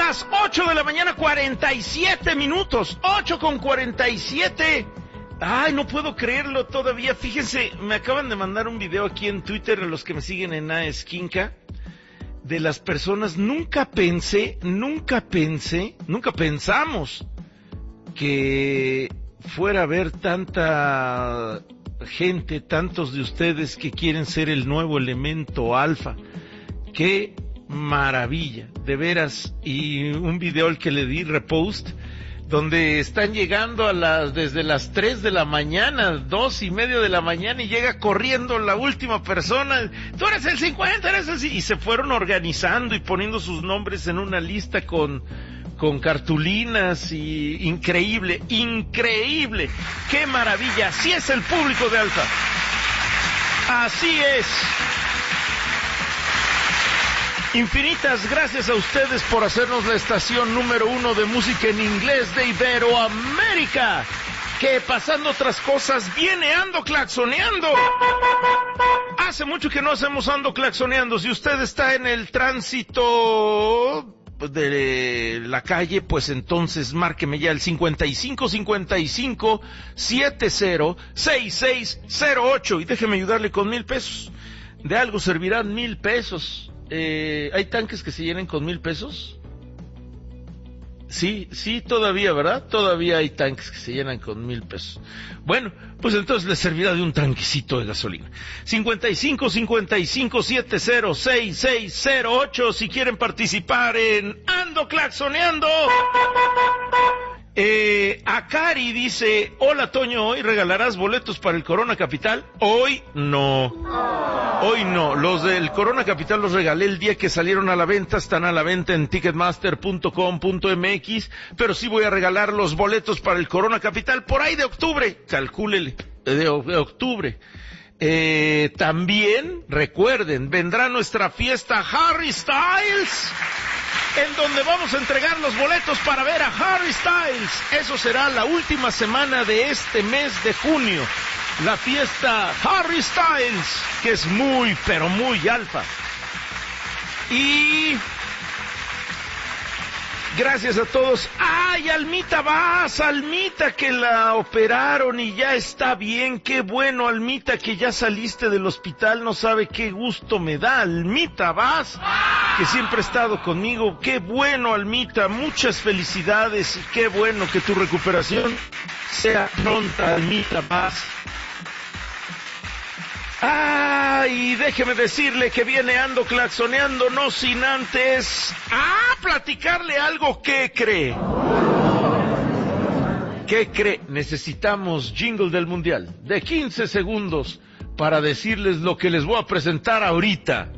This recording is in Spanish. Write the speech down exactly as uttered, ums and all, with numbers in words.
las ocho de la mañana, cuarenta y siete minutos. ocho con cuarenta y siete. Ay, no puedo creerlo todavía. Fíjense, me acaban de mandar un video aquí en Twitter a los que me siguen en A Esquinca de las personas. Nunca pensé, nunca pensé, nunca pensamos que fuera a haber tanta gente, tantos de ustedes que quieren ser el nuevo elemento alfa. Qué maravilla, de veras. Y un video al que le di repost, donde están llegando a las, desde las tres de la mañana, dos y media de la mañana, y llega corriendo la última persona. Tú eres el cincuenta, eres el... Y se fueron organizando y poniendo sus nombres en una lista con, con cartulinas. Y increíble, increíble. ¡Qué maravilla! Así es el público de Alfa. Así es. Infinitas gracias a ustedes por hacernos la estación número uno de música en inglés de Iberoamérica, que pasando otras cosas viene Ando Claxoneando. Hace mucho que no hacemos Ando Claxoneando. Si usted está en el tránsito de la calle, pues entonces márqueme ya el cincuenta y cinco cincuenta y cinco setenta sesenta y seis cero ocho y déjeme ayudarle con mil pesos. De algo servirán mil pesos. Eh, ¿Hay tanques que se llenen con mil pesos? Sí, sí, todavía, ¿verdad? Todavía hay tanques que se llenan con mil pesos. Bueno, pues entonces les servirá de un tanquecito de gasolina. cincuenta y cinco cincuenta y cinco setenta sesenta y seis cero ocho si quieren participar en Ando Claxoneando. Eh, Akari dice, hola Toño, ¿hoy regalarás boletos para el Corona Capital? Hoy no, hoy no, los del Corona Capital los regalé el día que salieron a la venta, están a la venta en ticketmaster punto com punto m x, pero sí voy a regalar los boletos para el Corona Capital por ahí de octubre, calcúlele, de, de octubre. Eh, también, recuerden, vendrá nuestra fiesta Harry Styles, en donde vamos a entregar los boletos para ver a Harry Styles. Eso será la última semana de este mes de junio. La fiesta Harry Styles, que es muy, pero muy alfa. Y gracias a todos. ¡Ay, Almita Vaz! Almita, que la operaron y ya está bien. ¡Qué bueno, Almita, que ya saliste del hospital! No sabe qué gusto me da, Almita Vaz, que siempre ha estado conmigo. ¡Qué bueno, Almita! Muchas felicidades y qué bueno que tu recuperación sea pronta, Almita Vaz. Ay, déjeme decirle que viene Ando Claxoneando, no sin antes ah, platicarle algo. ¿Qué cree? ¿Qué cree? Necesitamos jingle del Mundial de quince segundos para decirles lo que les voy a presentar ahorita.